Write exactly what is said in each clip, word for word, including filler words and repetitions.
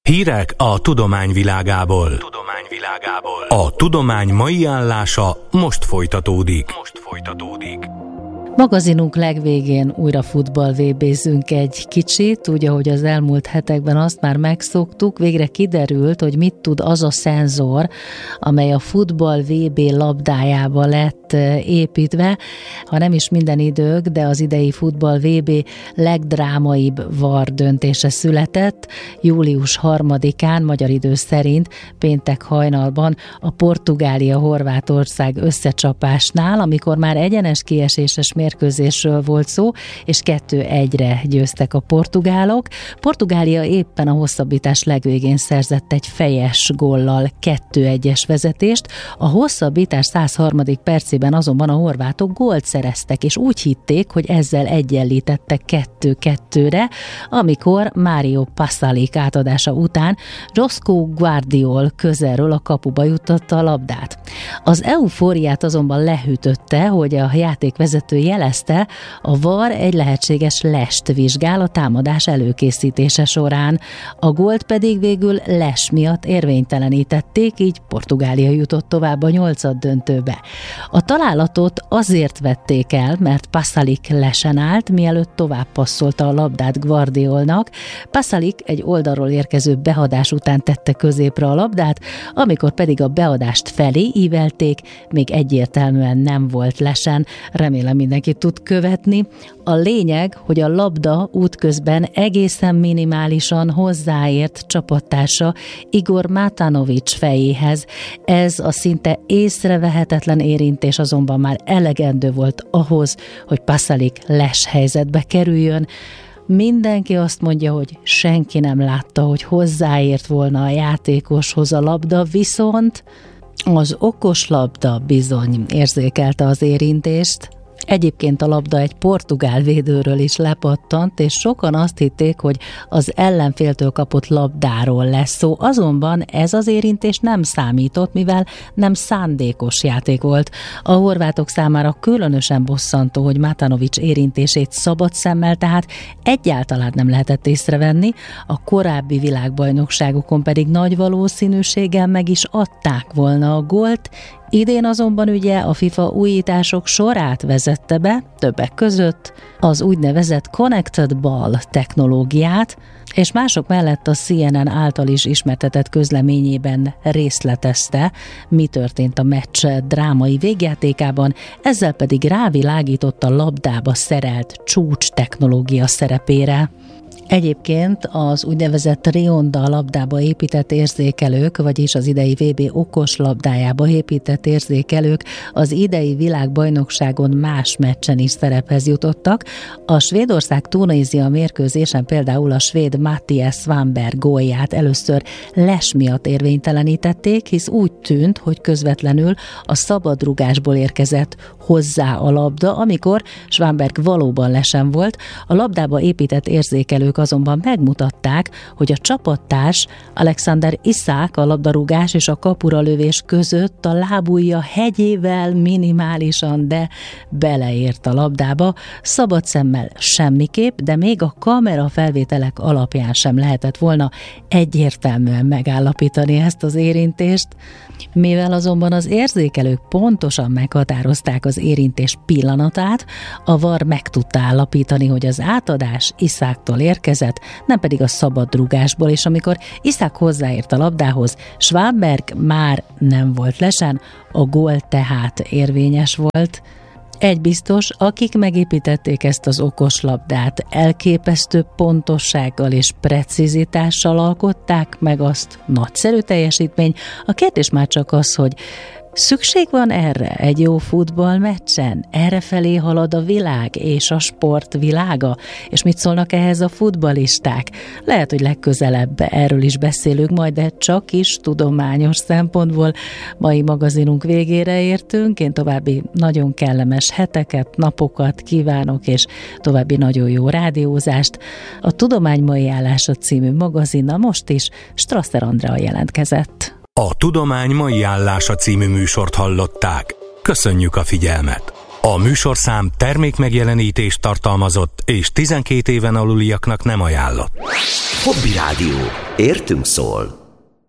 Hírek a tudomány világából. Tudomány világából. A tudomány mai állása most folytatódik. Most folytatódik. Magazinunk legvégén újra futball vébézünk egy kicsit, úgy, ahogy az elmúlt hetekben azt már megszoktuk, végre kiderült, hogy mit tud az a szenzor, amely a futball vé bé labdájába lett építve, ha nem is minden idők, de az idei futball vé bé legdrámaibb VAR döntése született. július harmadikán, magyar idő szerint péntek hajnalban a Portugália-Horvátország összecsapásnál, amikor már egyenes kieséses mérkőzésről volt szó, és kettő egyre győztek a portugálok. Portugália éppen a hosszabbítás legvégén szerzett egy fejes góllal kettő egyes vezetést. A hosszabbítás száz harmadik percében azonban a horvátok gólt szereztek, és úgy hitték, hogy ezzel egyenlítettek kettő kettőre, amikor Mário Pasalic átadása után Josko Guardiol közelről a kapuba juttatta a labdát. Az eufóriát azonban lehűtötte, hogy a játékvezető jelezte, a VAR egy lehetséges lest vizsgál a támadás előkészítése során. A gólt pedig végül les miatt érvénytelenítették, így Portugália jutott tovább a nyolcaddöntőbe. A találatot azért vették el, mert Pasalic lesen állt, mielőtt tovább passzolta a labdát Guardiolnak. Pasalic egy oldalról érkező behadás után tette középre a labdát, amikor pedig a beadást felé ívelték, még egyértelműen nem volt lesen. Remélem mindenki tud követni. A lényeg, hogy a labda útközben egészen minimálisan hozzáért csapattársa Igor Matanovic fejéhez. Ez a szinte észrevehetetlen érintés azonban már elegendő volt ahhoz, hogy Pasalic les helyzetbe kerüljön. Mindenki azt mondja, hogy senki nem látta, hogy hozzáért volna a játékoshoz a labda, viszont az okos labda bizony érzékelte az érintést. Egyébként a labda egy portugál védőről is lepattant, és sokan azt hitték, hogy az ellenféltől kapott labdáról lesz szó. Azonban ez az érintés nem számított, mivel nem szándékos játék volt. A horvátok számára különösen bosszantó, hogy Matanovic érintését szabad szemmel, tehát egyáltalán nem lehetett észrevenni, a korábbi világbajnokságokon pedig nagy valószínűséggel meg is adták volna a gólt. Idén azonban ugye a FIFA újítások sorát vezette be, többek között az úgynevezett Connected Ball technológiát, és mások mellett a cé en en által is ismertetett közleményében részletezte, mi történt a meccs drámai végjátékában, ezzel pedig rávilágított a labdába szerelt csúcs technológia szerepére. Egyébként az úgynevezett Rionda labdába épített érzékelők, vagyis az idei vé bé okos labdájába épített érzékelők az idei világbajnokságon más meccsen is szerephez jutottak. A Svédország-Tunézia mérkőzésen például a svéd Mattias Svanberg gólját először les miatt érvénytelenítették, hisz úgy tűnt, hogy közvetlenül a szabadrugásból érkezett hozzá a labda, amikor Svanberg valóban lesen volt. A labdába épített érzékelők azonban megmutatták, hogy a csapattárs Alexander Isak a labdarúgás és a kapura lövés között a lábujja hegyével minimálisan, de beleért a labdába. Szabad szemmel semmiképp, de még a kamera felvételek alapján sem lehetett volna egyértelműen megállapítani ezt az érintést. Mivel azonban az érzékelők pontosan meghatározták az érintés pillanatát, a VAR meg tudta állapítani, hogy az átadás Isaktól érkezett, nem pedig a szabadrugásból, és amikor Isak hozzáért a labdához, Svanberg már nem volt lesen, a gól tehát érvényes volt. Egy biztos, akik megépítették ezt az okos labdát, elképesztő pontossággal és precizitással alkották meg azt, nagyszerű teljesítmény. A kérdés már csak az, hogy szükség van erre egy jó futballmeccsen? Errefelé halad a világ és a sport világa? És mit szólnak ehhez a futballisták? Lehet, hogy legközelebb erről is beszélünk majd, de csak is tudományos szempontból. Mai magazinunk végére értünk. Én további nagyon kellemes heteket, napokat kívánok, és további nagyon jó rádiózást. A Tudomány mai állása című magazinnal most is Strasser Andrea jelentkezett. A Tudomány mai állása című műsort hallották. Köszönjük a figyelmet! A műsorszám termékmegjelenítést tartalmazott és tizenkét éven aluliaknak nem ajánlott. Hobby Rádió. Értünk szól.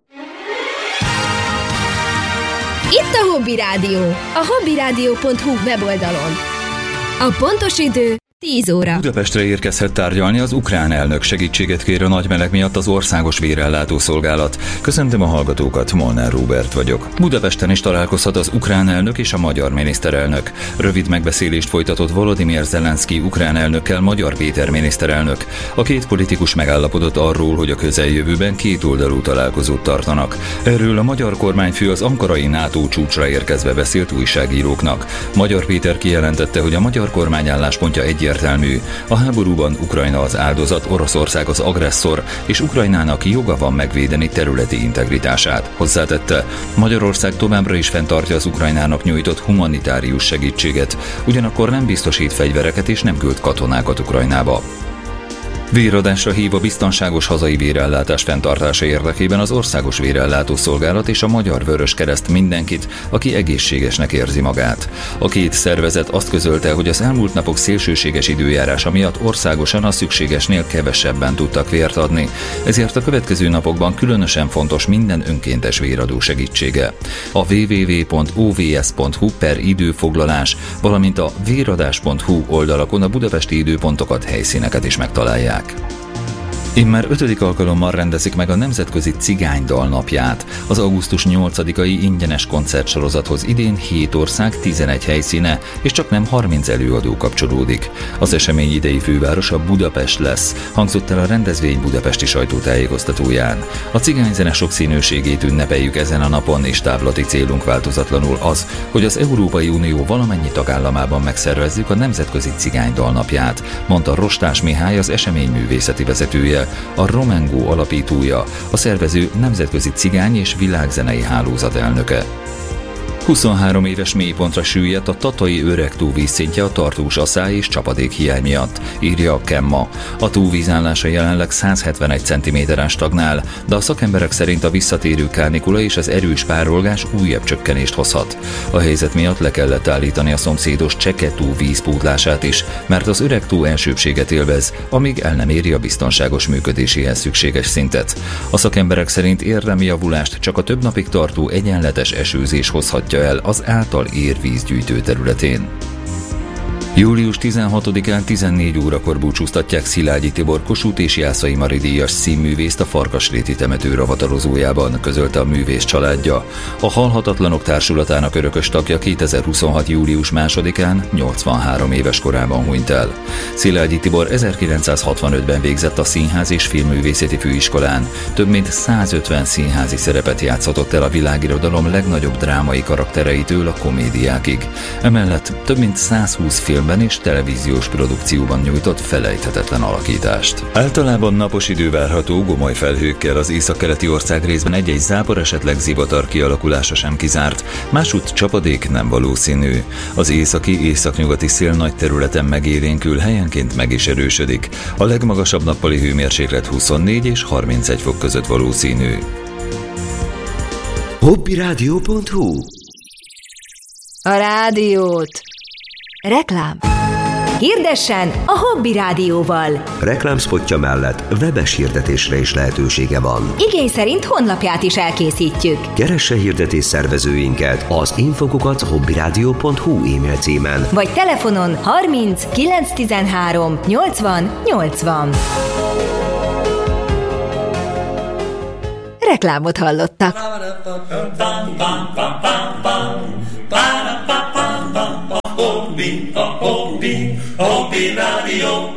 Itt a Hobby Rádió, a hobbyradio pont hu weboldalon. A pontos idő tíz óra. Budapestre érkezhet tárgyalni az ukrán elnök. Segítséget kér a nagy meleg miatt az Országos Vérellátó Szolgálat. Köszöntöm a hallgatókat, Molnár Róbert vagyok. Budapesten is találkozhat az ukrán elnök és a magyar miniszterelnök. Rövid megbeszélést folytatott Volodymyr Zelenszky ukrán elnökkel Magyar Péter miniszterelnök. A két politikus megállapodott arról, hogy a közeljövőben kétoldalú találkozót tartanak. Erről a magyar kormányfő az ankarai NATO csúcsra érkezve beszélt újságíróknak. Magyar Péter kijelentette, hogy a magyar kormány álláspontja egy egyértelmű. A háborúban Ukrajna az áldozat, Oroszország az agresszor, és Ukrajnának joga van megvédeni területi integritását. Hozzátette, Magyarország továbbra is fenntartja az Ukrajnának nyújtott humanitárius segítséget, ugyanakkor nem biztosít fegyvereket és nem küld katonákat Ukrajnába. Véradásra hív a biztonságos hazai vérellátás fenntartása érdekében az Országos Vérellátó Szolgálat és a Magyar Vöröskereszt mindenkit, aki egészségesnek érzi magát. A két szervezet azt közölte, hogy az elmúlt napok szélsőséges időjárása miatt országosan a szükségesnél kevesebben tudtak vért adni, ezért a következő napokban különösen fontos minden önkéntes véradó segítsége. A double-u double-u double-u pont o v s pont hu per időfoglalás, valamint a véradás pont hu oldalakon a budapesti időpontokat, helyszíneket is megtalálják. Immár ötödik alkalommal rendezik meg a Nemzetközi Cigánydal napját. Az augusztus nyolcadikai ingyenes koncertsorozathoz idén hét ország, tizenegy helyszíne, és csak nem harminc előadó kapcsolódik. Az esemény idei fővárosa Budapest lesz, hangzott el a rendezvény budapesti sajtótájékoztatóján. A cigányzene sokszínűségét ünnepeljük ezen a napon, és távlati célunk változatlanul az, hogy az Európai Unió valamennyi tagállamában megszervezzük a Nemzetközi Cigánydal napját, mondta Rostás Mihály, az esemény művészeti vezetője, a Romengo alapítója, a szervező Nemzetközi Cigány és Világzenei Hálózat elnöke. huszonhárom éves mélypontra süllyedt a tatai Öregtó vízszintje a tartós asszály és csapadék hiány miatt, írja a Kemma. A tó vízállása jelenleg száz hetvenegy centiméteren stagnál, de a szakemberek szerint a visszatérő kánikula és az erős párolgás újabb csökkenést hozhat. A helyzet miatt le kellett állítani a szomszédos Cseke-tó vízpótlását is, mert az Öregtó elsőbbséget élvez, amíg el nem éri a biztonságos működéséhez szükséges szintet. A szakemberek szerint érdemi javulást csak a több napig tartó egyenletes esőzés hozhatja el az által ér vízgyűjtő területén. július tizenhatodikán tizennégy órakor búcsúztatják Szilágyi Tibor Kossuth és Jászai Mari díjas színművészt a Farkasréti temető ravatalozójában, közölte a művész családja. A Halhatatlanok Társulatának örökös tagja kétezer-huszonhat. július másodikán nyolcvanhárom éves korában hunyt el. Szilágyi Tibor ezerkilencszázhatvanötben végzett a Színház és Filmművészeti Főiskolán. Több mint százötven színházi szerepet játszhatott el a világirodalom legnagyobb drámai karaktereitől a komédiákig. Emellett több mint százhúsz film és televíziós produkcióban nyújtott felejthetetlen alakítást. Általában napos idő várható, gomoly felhőkkel, az északkeleti ország részben egy-egy zápor, esetleg zivatar kialakulása sem kizárt, másútt csapadék nem valószínű. Az északi északnyugati szél nagy területen megélénkül, helyenként meg is erősödik. A legmagasabb nappali hőmérséklet huszonnégy és harmincegy fok között valószínű. hobbyradio pont hu. A rádiót. Reklám. Hirdessen a Hobby Rádióval. Reklámspotja mellett webes hirdetésre is lehetősége van. Igény szerint honlapját is elkészítjük. Keresse hirdetés szervezőinket az infokukat hobbyradio pont hu e-mail címen. Vagy telefonon harminc kilenc tizenhárom nyolcvan nyolcvan. Reklámot hallottak. Hobby, a hobby, a hobby rádió.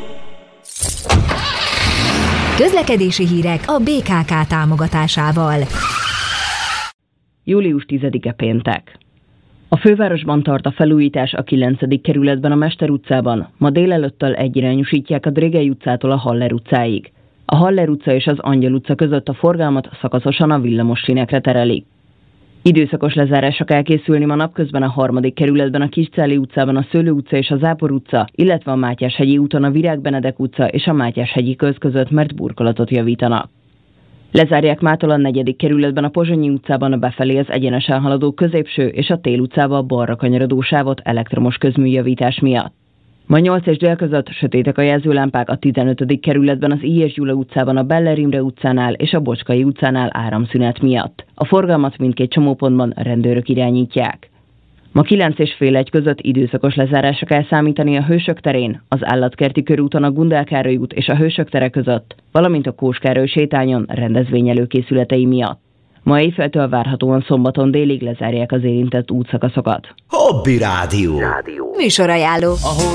Közlekedési hírek a bé ká ká támogatásával. július tizedike péntek. A fővárosban tart a felújítás a kilencedik kerületben a Mester utcában. Ma délelőttől egyirányosítják a Drégely utcától a Haller utcáig. A Haller utca és az Angyal utca között a forgalmat szakaszosan a villamos sínekre terelik. Időszakos lezárások elkészülni ma napközben a harmadik kerületben a Kiscáli utcában a Szőlő utca és a Zápor utca, illetve a Mátyás-hegyi úton a Virág Benedek utca és a Mátyás-hegyi köz között, mert burkolatot javítanak. Lezárják mától a negyedik kerületben a Pozsonyi utcában a befelé az egyenesen haladó Középső és a Tél utcába a balra kanyarodó sávot elektromos közműjavítás miatt. Ma nyolc és dél között sötétek a jelzőlámpák a tizenötödik kerületben, az I. és Gyula utcában, a Beller Imre utcánál és a Bocskai utcánál áramszünet miatt. A forgalmat mindkét csomópontban rendőrök irányítják. Ma kilenc és fél egy között időszakos lezárásra kell számítani a Hősök terén, az Állatkerti körúton, a Gundel Károly út és a Hősök tere között, valamint a Kós Károly sétányon rendezvény előkészületei miatt. Ma éjféltől várhatóan szombaton délig lezárják az érintett útszakaszokat. Hobby Rádió. Műsorajánló.